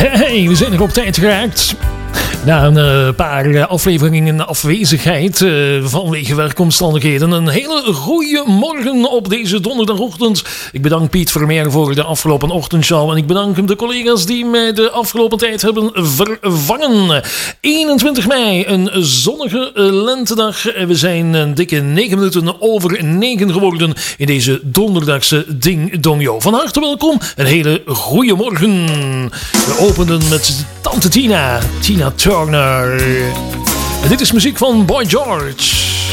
Hey, we zijn er op tijd geraakt. Na een paar afleveringen afwezigheid vanwege werkomstandigheden. Een hele goede morgen op deze donderdagochtend. Ik bedank Piet Vermeer voor de afgelopen ochtendshow. En ik bedank de collega's die mij de afgelopen tijd hebben vervangen. 21 mei, een zonnige lentedag. We zijn een dikke 9 minuten over 9 geworden in deze donderdagse Ding Dong Yo. Van harte welkom, een hele goede morgen. We openen met Tante Tina Turner. En dit is muziek van Boy George.